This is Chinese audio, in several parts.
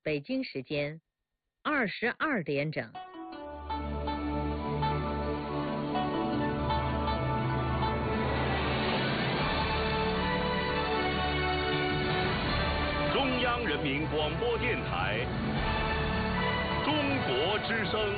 北京时间22点整。 中央人民广播电台中国之声。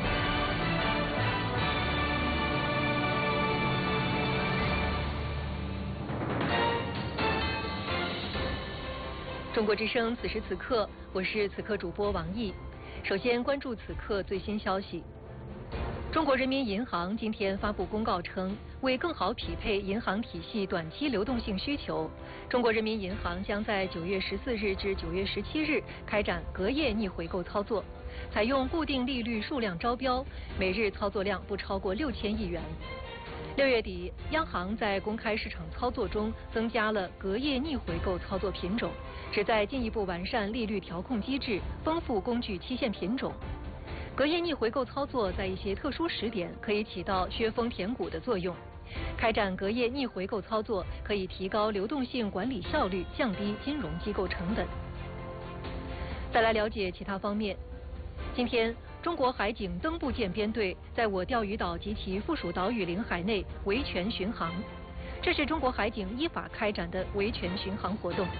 中国之声，此时此刻，我是此刻主播王毅。首先关注此刻最新消息。中国人民银行今天发布公告称，为更好匹配银行体系短期流动性需求，中国人民银行将在9月14日至9月17日开展隔夜逆回购操作，采用固定利率数量招标，每日操作量不超过6000亿元。6月底，央行在公开市场操作中增加了隔夜逆回购操作品种，旨在进一步完善利率调控机制，丰富工具期限品种。隔夜逆回购操作在一些特殊时点可以起到削峰填谷的作用。开展隔夜逆回购操作可以提高流动性管理效率，降低金融机构成本。再来了解其他方面。今天，中国海警登陆舰编队在我钓鱼岛及其附属岛屿领海内维权巡航，这是中国海警依法开展的维权巡航活动。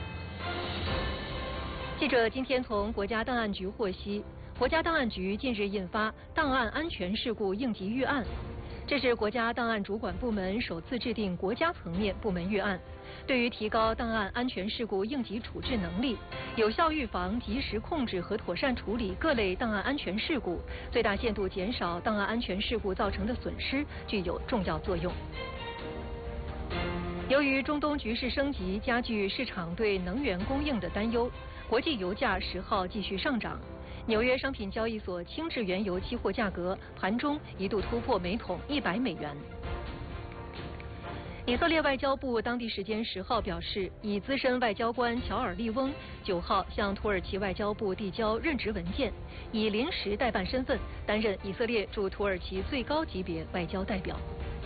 记者今天从国家档案局获悉，国家档案局近日印发档案安全事故应急预案，这是国家档案主管部门首次制定国家层面部门预案，对于提高档案安全事故应急处置能力，有效预防、及时控制和妥善处理各类档案安全事故，最大限度减少档案安全事故造成的损失，具有重要作用。由于中东局势升级加剧市场对能源供应的担忧，国际油价10号继续上涨。纽约商品交易所轻质原油期货价格盘中一度突破每桶100美元。以色列外交部当地时间10号表示，以资深外交官乔尔利翁9号向土耳其外交部递交任职文件，以临时代办身份担任以色列驻土耳其最高级别外交代表。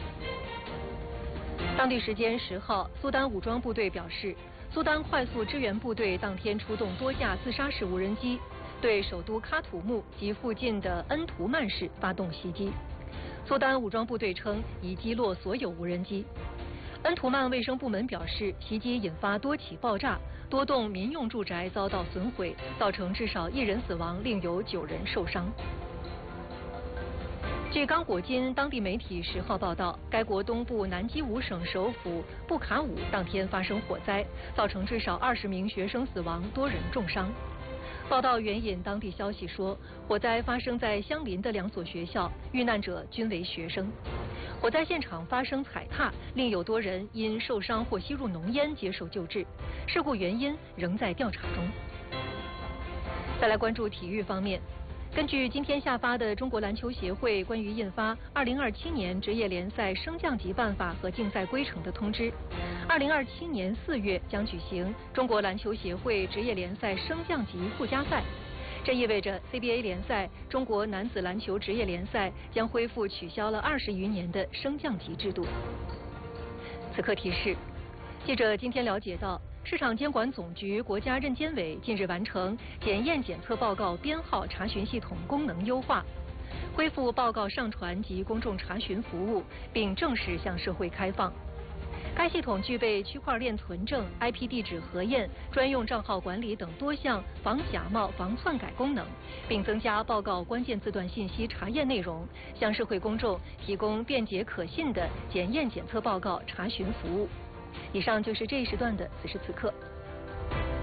当地时间10号，苏丹武装部队表示，苏丹快速支援部队当天出动多架自杀式无人机，对首都喀土穆及附近的恩图曼市发动袭击。苏丹武装部队称已击落所有无人机。恩图曼卫生部门表示，袭击引发多起爆炸，多栋民用住宅遭到损毁，造成至少1人死亡，另有9人受伤。据刚果金当地媒体10号报道，该国东部南基伍省首府布卡武当天发生火灾，造成至少20名学生死亡，多人重伤。报道援引当地消息说，火灾发生在相邻的2所学校，遇难者均为学生。火灾现场发生踩踏，另有多人因受伤或吸入浓烟接受救治，事故原因仍在调查中。再来关注体育方面。根据今天下发的中国篮球协会关于印发2027年职业联赛升降级办法和竞赛规程的通知，2027年4月将举行中国篮球协会职业联赛升降级附加赛。这意味着 CBA 联赛、中国男子篮球职业联赛将恢复取消了20余年的升降级制度。此刻提示，记者今天了解到，市场监管总局国家认监委近日完成检验检测报告编号查询系统功能优化，恢复报告上传及公众查询服务，并正式向社会开放。该系统具备区块链存证、IP 地址核验、专用账号管理等多项防假冒、防篡改功能，并增加报告关键字段信息查验内容，向社会公众提供便捷可信的检验检测报告查询服务。以上就是这一时段的此时此刻。